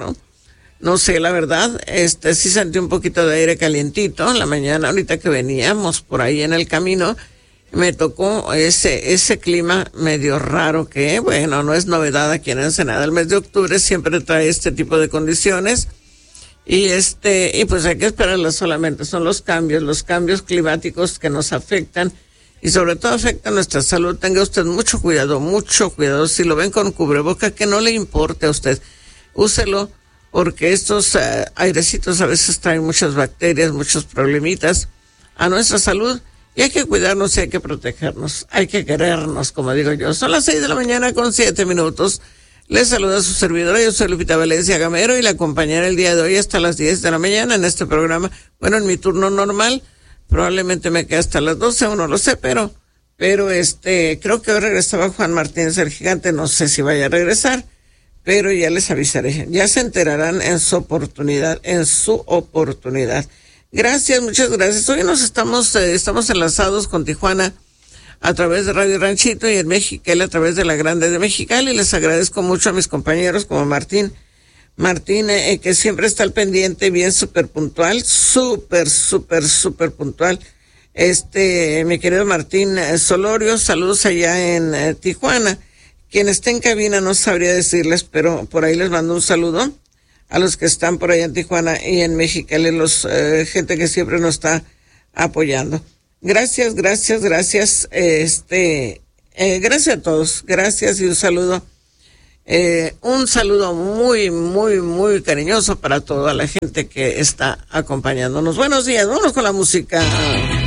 ¿no? No sé, la verdad, sí sentí un poquito de aire calientito en la mañana, ahorita que veníamos por ahí en el camino, me tocó ese clima medio raro que, bueno, no es novedad aquí en Ensenada. El mes de octubre siempre trae este tipo de condiciones y pues hay que esperarlas solamente. Son los cambios climáticos que nos afectan y sobre todo afectan nuestra salud. Tenga usted mucho cuidado. Si lo ven con cubreboca, que no le importe a usted, úselo, porque estos airecitos a veces traen muchas bacterias, muchos problemitas a nuestra salud. Y hay que cuidarnos y hay que protegernos, hay que querernos, como digo yo. Son las 6:07 a.m. Les saluda su servidora, yo soy Lupita Valencia Gamero y la acompañaré el día de hoy hasta las 10 de la mañana en este programa. Bueno, en mi turno normal, probablemente me quede hasta las 12, aún no lo sé, pero creo que hoy regresaba Juan Martínez el Gigante, no sé si vaya a regresar, pero ya les avisaré, ya se enterarán en su oportunidad. Gracias, muchas gracias. Hoy estamos enlazados con Tijuana a través de Radio Ranchito y en Mexicali a través de la Grande de Mexicali. Les agradezco mucho a mis compañeros como Martín, que siempre está al pendiente, bien súper puntual, súper puntual. Mi querido Martín Solorio, saludos allá en Tijuana. Quien esté en cabina no sabría decirles, pero por ahí les mando un saludo a los que están por allá en Tijuana y en Mexicali, gente que siempre nos está apoyando. Gracias. Gracias a todos. Gracias y un saludo muy cariñoso para toda la gente que está acompañándonos. Buenos días, vámonos con la música.